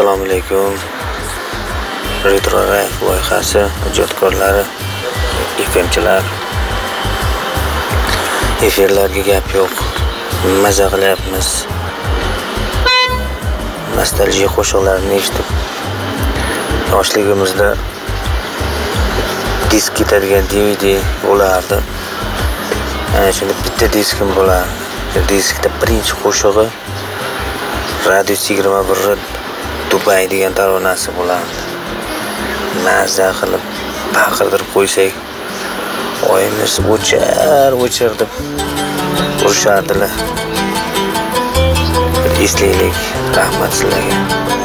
Assalomu alaykum. Retro Life loyihasi ijodkorlari, efirchilar. Efirlarga gap yo'q. Maza qilyapmiz. Nostalgiya qo'shiqlarini eshitib, yoshligimizda disk ketadigan DVD bo'lardi. Ana shunda bitta diskim bo'lardi. Diskda birinchi qo'shig'i Radio 21 Dubai degan taronasi bo'lardi. Maza qilib baqirtirib qo'ysak, oyimiz o'chir deb urishardilar. Eslaylik, rahmat sizlarga.